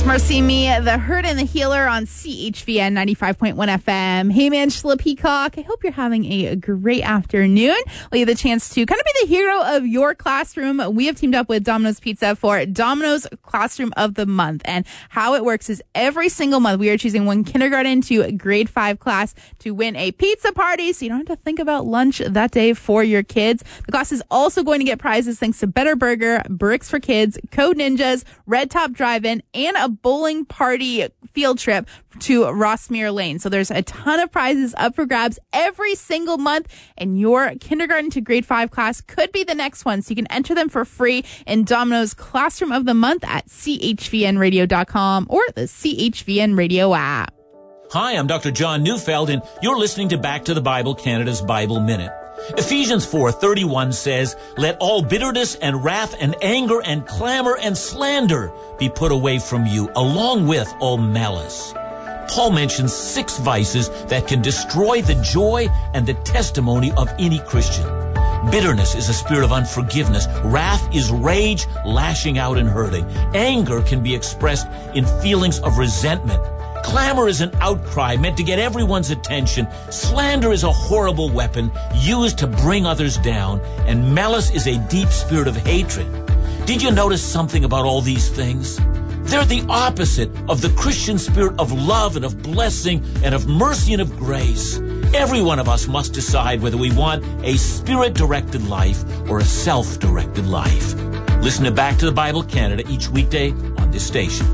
It's Mercy Me, the Hurt and the Healer on CHVN 95.1 FM. Hey, man, Angela Peacock. I hope you're having a great afternoon. Well, you have the chance to kind of be the hero of your classroom. We have teamed up with Domino's Pizza for Domino's Classroom of the Month. And how it works is every single month we are choosing one kindergarten to grade 5 class to win a pizza party, so you don't have to think about lunch that day for your kids. The class is also going to get prizes thanks to Better Burger, Bricks for Kids, Code Ninjas, Red Top Drive-In, and a bowling party field trip to Rossmere Lane. So there's a ton of prizes up for grabs every single month, and your kindergarten to grade 5 class could be the next one. So you can enter them for free in Domino's Classroom of the Month at chvnradio.com or the CHVN Radio app. Hi, I'm Dr. John Neufeld, and you're listening to Back to the Bible, Canada's Bible Minute. Ephesians 4:31 says, "Let all bitterness and wrath and anger and clamor and slander be put away from you, along with all malice." Paul mentions 6 vices that can destroy the joy and the testimony of any Christian. Bitterness is a spirit of unforgiveness. Wrath is rage, lashing out and hurting. Anger can be expressed in feelings of resentment. Clamor is an outcry meant to get everyone's attention. Slander is a horrible weapon used to bring others down. And malice is a deep spirit of hatred. Did you notice something about all these things? They're the opposite of the Christian spirit of love and of blessing and of mercy and of grace. Every one of us must decide whether we want a spirit-directed life or a self-directed life. Listen to Back to the Bible Canada each weekday on this station.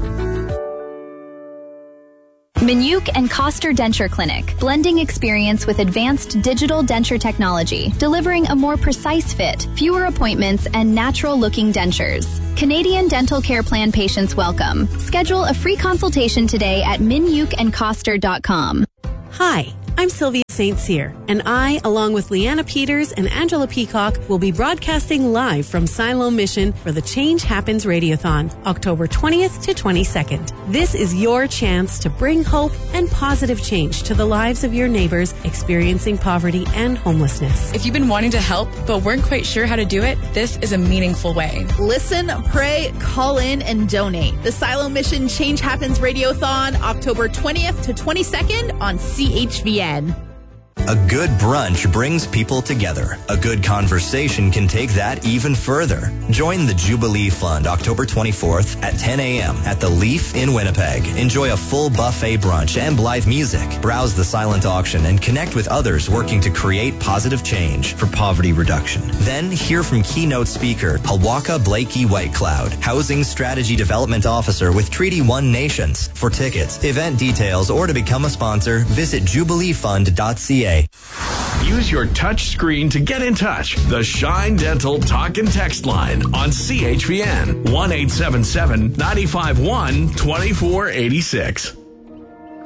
Minuk and Koster Denture Clinic, blending experience with advanced digital denture technology, delivering a more precise fit, fewer appointments, and natural-looking dentures. Canadian Dental Care Plan patients welcome. Schedule a free consultation today at minukandkoster.com. Hi, I'm Sylvia St. Cyr, and I, along with Leanna Peters and Angela Peacock, will be broadcasting live from Siloam Mission for the Change Happens Radiothon, October 20th to 22nd. This is your chance to bring hope and positive change to the lives of your neighbors experiencing poverty and homelessness. If you've been wanting to help but weren't quite sure how to do it, this is a meaningful way. Listen, pray, call in, and donate. The Siloam Mission Change Happens Radiothon, October 20th to 22nd on CHVN. A good brunch brings people together. A good conversation can take that even further. Join the Jubilee Fund October 24th at 10 a.m. at the Leaf in Winnipeg. Enjoy a full buffet brunch and live music. Browse the silent auction and connect with others working to create positive change for poverty reduction. Then hear from keynote speaker Hawaka Blakey Whitecloud, Housing Strategy Development Officer with Treaty 1 Nations. For tickets, event details, or to become a sponsor, visit jubileefund.ca. Use your touch screen to get in touch. The Shine Dental Talk and Text line on CHVN 1-877-951-2486.